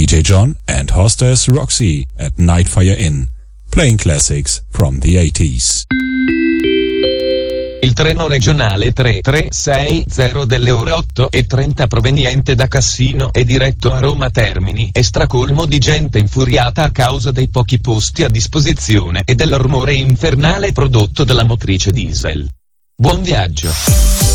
DJ John and hostess Roxy at Nightfire Inn, playing classics from the 80s. Il treno regionale 3360 delle ore 8:30 proveniente da Cassino è diretto a Roma Termini e stracolmo di gente infuriata a causa dei pochi posti a disposizione e del rumore infernale prodotto dalla motrice diesel. Buon viaggio!